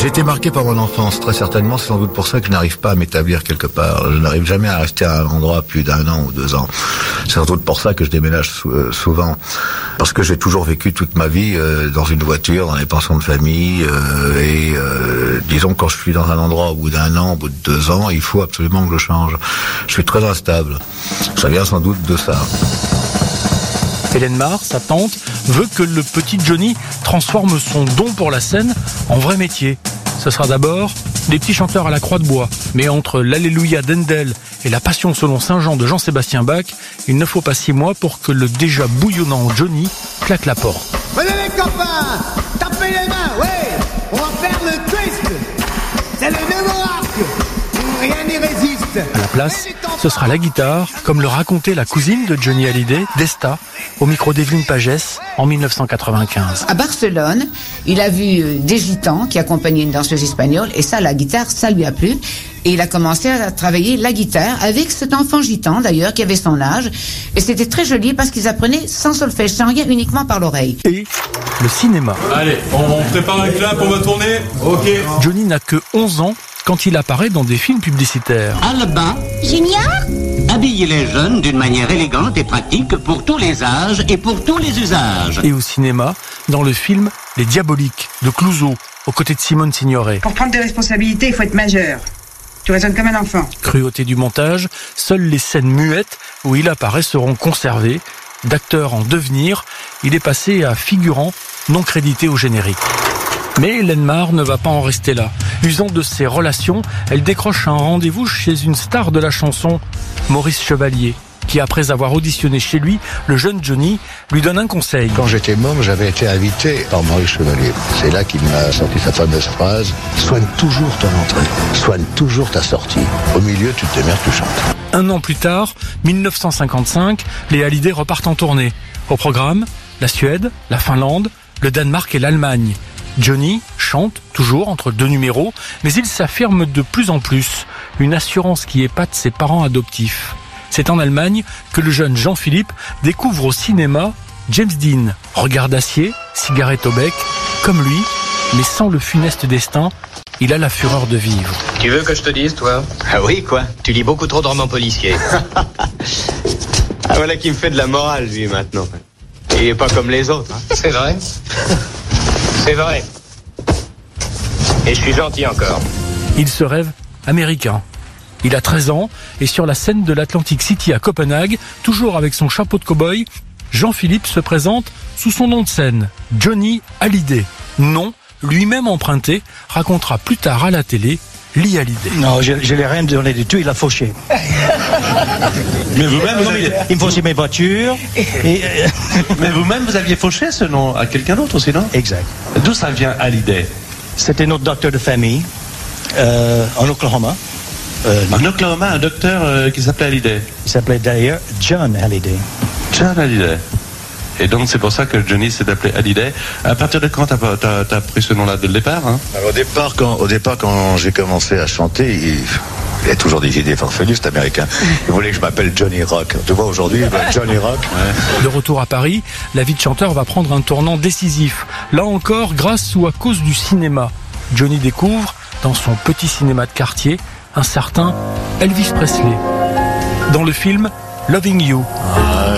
été marqué par mon enfance, très certainement. C'est sans doute pour ça que je n'arrive pas à m'établir quelque part. Je n'arrive jamais à rester à un endroit plus d'1 an ou 2 ans. C'est sans doute pour ça que je déménage souvent. Parce que j'ai toujours vécu toute ma vie dans une voiture, dans les pensions de famille. Disons, quand je suis dans un endroit au bout d'1 an, au bout de 2 ans, il faut absolument que je change. Je suis très instable. Ça vient sans doute de ça. Hélène Marr, sa tante, veut que le petit Johnny transforme son don pour la scène en vrai métier. Ce sera d'abord des petits chanteurs à la croix de bois. Mais entre l'Alléluia d'Handel et la Passion selon Saint Jean de Jean-Sébastien Bach, il ne faut pas 6 mois pour que le déjà bouillonnant Johnny claque la porte. Venez les copains, tapez les mains, ouais, on va faire le twist. C'est le nouveau arc, rien n'y résiste. À la place, ce sera la guitare, comme le racontait la cousine de Johnny Hallyday, Desta, au micro d'Evelyne Pagès en 1995. À Barcelone, il a vu des gitans qui accompagnaient une danseuse espagnole, et ça, la guitare, ça lui a plu. Et il a commencé à travailler la guitare avec cet enfant gitan, d'ailleurs, qui avait son âge. Et c'était très joli parce qu'ils apprenaient sans solfège, sans rien, uniquement par l'oreille. Et le cinéma. Allez, on prépare un clap, on va tourner. Ok. Johnny n'a que 11 ans quand il apparaît dans des films publicitaires. Alba, Junior, habille les jeunes d'une manière élégante et pratique pour tous les âges et pour tous les usages. Et au cinéma, dans le film Les Diaboliques de Clouzot, aux côtés de Simone Signoret. Pour prendre des responsabilités, il faut être majeur. Tu raisonnes comme un enfant. Cruauté du montage, seules les scènes muettes où il apparaît seront conservées. D'acteur en devenir, il est passé à figurant non crédité au générique. Mais Hélène Marr ne va pas en rester là. Usant de ses relations, elle décroche un rendez-vous chez une star de la chanson, Maurice Chevalier, qui, après avoir auditionné chez lui, le jeune Johnny lui donne un conseil. Quand j'étais môme, j'avais été invité par Maurice Chevalier. C'est là qu'il m'a sorti sa fameuse phrase « Soigne toujours ton entrée, soigne toujours ta sortie. Au milieu, tu te démerdes, tu chantes. » 1 an plus tard, 1955, les Hallyday repartent en tournée. Au programme, la Suède, la Finlande, le Danemark et l'Allemagne. Johnny chante, toujours entre 2 numéros, mais il s'affirme de plus en plus, une assurance qui épate ses parents adoptifs. C'est en Allemagne que le jeune Jean-Philippe découvre au cinéma James Dean, regard d'acier, cigarette au bec, comme lui, mais sans le funeste destin, il a la fureur de vivre. Tu veux que je te dise, toi? Ah oui, quoi? Tu lis beaucoup trop de romans policiers. Ah voilà qui me fait de la morale, lui, maintenant. Il est pas comme les autres. Hein. C'est vrai. C'est vrai. Et je suis gentil encore. Il se rêve américain. Il a 13 ans et sur la scène de l'Atlantic City à Copenhague, toujours avec son chapeau de cow-boy, Jean-Philippe se présente sous son nom de scène, Johnny Hallyday. Nom lui-même emprunté, racontera plus tard à la télé Lee Hallyday. Non, je l'ai rien donné du tout, il a fauché. Mais vous-même, il me fauchait mes voitures. Mais vous-même, vous aviez fauché ce nom à quelqu'un d'autre aussi, non? Exact. D'où ça vient, Hallyday? C'était notre docteur de famille en Oklahoma. En Oklahoma, un docteur qui s'appelait Hallyday. Il s'appelait d'ailleurs John Hallyday. John Hallyday. Et donc c'est pour ça que Johnny s'est appelé Hallyday. À partir de quand t'as pris ce nom-là, dès le départ, hein? Alors, au départ, quand j'ai commencé à chanter, il y a toujours des idées farfelues, cet américain. Il voulait que je m'appelle Johnny Rock. Tu vois, aujourd'hui, Johnny Rock. Ouais. De retour à Paris, la vie de chanteur va prendre un tournant décisif. Là encore, grâce ou à cause du cinéma. Johnny découvre, dans son petit cinéma de quartier, un certain Elvis Presley. Dans le film Loving You.